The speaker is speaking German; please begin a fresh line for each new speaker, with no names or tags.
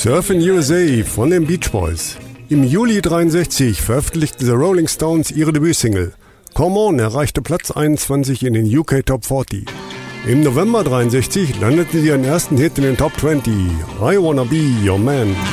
Surfin' USA von den Beach Boys. Im Juli 63 veröffentlichten The Rolling Stones ihre Debütsingle. Come On erreichte Platz 21 in den UK Top 40. Im November 63 landeten sie ihren ersten Hit in den Top 20. I Wanna Be Your Man.